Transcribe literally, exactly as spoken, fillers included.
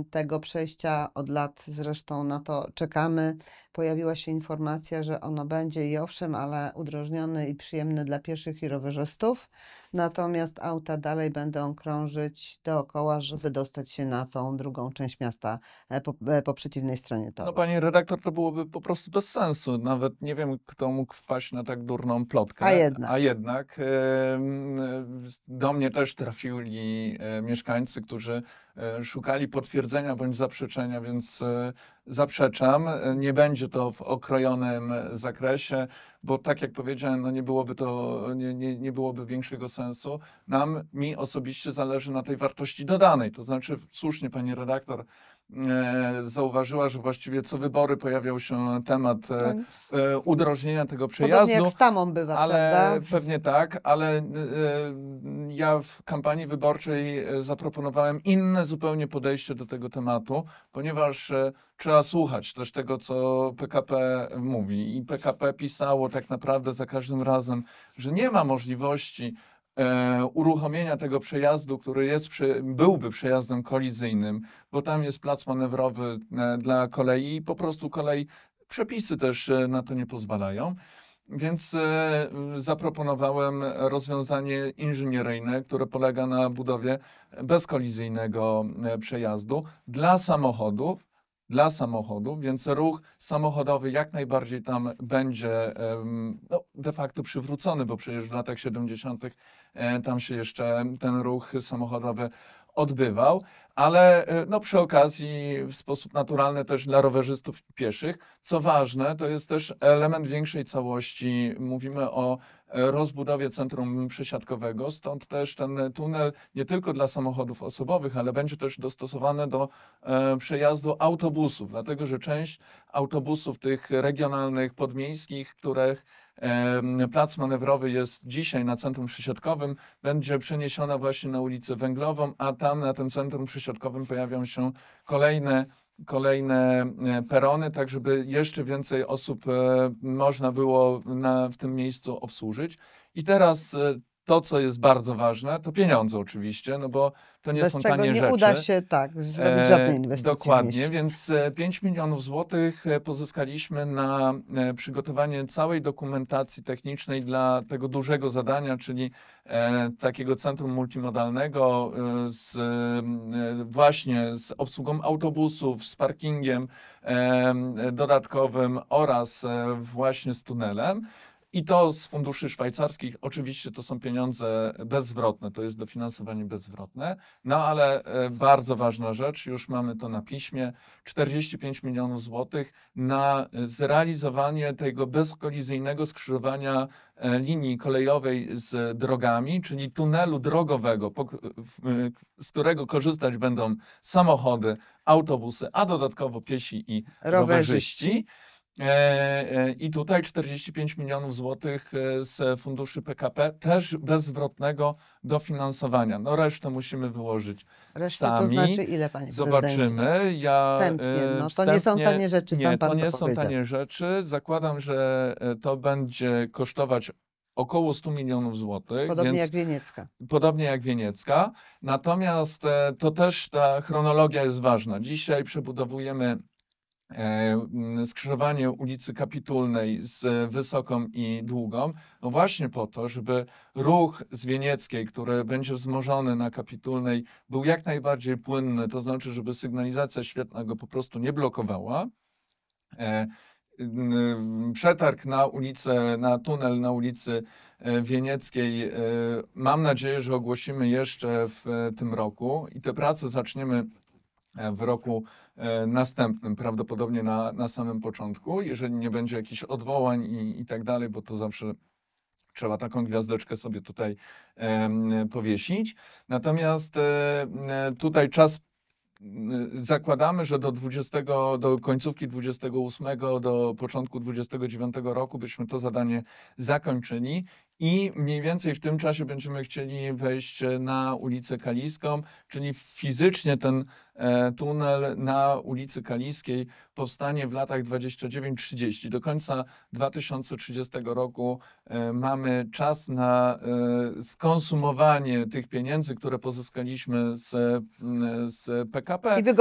tego przejścia od lat zresztą na to czekamy. Pojawiła się informacja, że ono będzie i owszem, ale udrożniony i przyjemny dla pieszych i rowerzystów. Natomiast auta dalej będą krążyć dookoła, żeby dostać się na tą drugą część miasta e, po, e, po przeciwnej stronie toru. No pani redaktor, to byłoby po prostu bez sensu. Nawet nie wiem, kto mógł wpaść na tak durną plotkę. A jednak. A jednak e, do mnie też trafili e, mieszkańcy, którzy e, szukali potwierdzenia bądź zaprzeczenia, więc e, zaprzeczam. Nie będzie to w okrojonym zakresie, bo tak jak powiedziałem, no nie byłoby to, nie, nie, nie byłoby większego sensu. Nam, mi osobiście zależy na tej wartości dodanej. To znaczy, słusznie pani redaktor E, zauważyła, że właściwie co wybory pojawiał się temat e, e, udrożnienia tego przejazdu. Podobnie jak z tamą bywa, ale prawda? pewnie tak, ale e, ja w kampanii wyborczej zaproponowałem inne zupełnie podejście do tego tematu, ponieważ e, trzeba słuchać też tego, co P K P mówi. I P K P pisało tak naprawdę za każdym razem, że nie ma możliwości E, uruchomienia tego przejazdu, który jest, przy, byłby przejazdem kolizyjnym, bo tam jest plac manewrowy e, dla kolei i po prostu kolej, przepisy też e, na to nie pozwalają. Więc e, zaproponowałem rozwiązanie inżynieryjne, które polega na budowie bezkolizyjnego e, przejazdu dla samochodów, dla samochodów, więc ruch samochodowy jak najbardziej tam będzie em, no, de facto przywrócony, bo przecież w latach siedemdziesiątych e, tam się jeszcze ten ruch samochodowy odbywał, ale e, no, przy okazji w sposób naturalny też dla rowerzystów i pieszych. Co ważne, to jest też element większej całości. Mówimy o e, rozbudowie centrum przesiadkowego, stąd też ten tunel nie tylko dla samochodów osobowych, ale będzie też dostosowany do e, przejazdu autobusów, dlatego że część autobusów tych regionalnych, podmiejskich, których e, plac manewrowy jest dzisiaj na centrum przesiadkowym, będzie przeniesiona właśnie na ulicę Węglową, a tam na tym centrum przesiadkowym pojawią się kolejne kolejne perony, tak żeby jeszcze więcej osób e, można było na, w tym miejscu obsłużyć. I teraz e, to, co jest bardzo ważne, to pieniądze oczywiście, no bo to nie Bez są czego tanie nie rzeczy. uda się tak zrobić żadnej inwestycji. Dokładnie, w mieście. więc pięć milionów złotych pozyskaliśmy na e, przygotowanie całej dokumentacji technicznej dla tego dużego zadania, czyli e, takiego centrum multimodalnego e, z, e, właśnie z obsługą autobusów, z parkingiem e, dodatkowym oraz e, właśnie z tunelem. I to z funduszy szwajcarskich, oczywiście to są pieniądze bezzwrotne, to jest dofinansowanie bezzwrotne, no ale e, bardzo ważna rzecz, już mamy to na piśmie, czterdzieści pięć milionów złotych na zrealizowanie tego bezkolizyjnego skrzyżowania e, linii kolejowej z drogami, czyli tunelu drogowego, po, w, z którego korzystać będą samochody, autobusy, a dodatkowo piesi i Rowerzyści. rowerzyści. I tutaj czterdzieści pięć milionów złotych z funduszy P K P, też bezzwrotnego dofinansowania. No resztę musimy wyłożyć Resztę sami. to znaczy ile, panie Zobaczymy. prezydencie? Ja, Wstępnie, no to wstępnie, nie są tanie rzeczy, nie, sam pan to nie to są powiedział. tanie rzeczy. Zakładam, że to będzie kosztować około sto milionów złotych. Podobnie więc, jak Wieniecka. Podobnie jak Wieniecka. Natomiast to też ta chronologia jest ważna. Dzisiaj przebudowujemy skrzyżowanie ulicy Kapitulnej z Wysoką i Długą, no właśnie po to, żeby ruch z Wienieckiej, który będzie wzmożony na Kapitulnej, był jak najbardziej płynny, to znaczy, żeby sygnalizacja świetlna go po prostu nie blokowała. Przetarg na ulicę, na tunel na ulicy Wienieckiej, mam nadzieję, że ogłosimy jeszcze w tym roku i te prace zaczniemy w roku następnym, prawdopodobnie na, na samym początku, jeżeli nie będzie jakichś odwołań i, i tak dalej, bo to zawsze trzeba taką gwiazdeczkę sobie tutaj e, powiesić. Natomiast e, tutaj czas zakładamy, że do dwudziestego, do końcówki dwudziestego ósmego, do początku dwudziestego dziewiątego roku byśmy to zadanie zakończyli i mniej więcej w tym czasie będziemy chcieli wejść na ulicę Kaliską, czyli fizycznie ten e, tunel na ulicy Kaliskiej powstanie w latach dwudziestych dziewięciu trzydziestu. Do końca dwa tysiące trzydziestego roku e, mamy czas na e, skonsumowanie tych pieniędzy, które pozyskaliśmy z, z P K P. I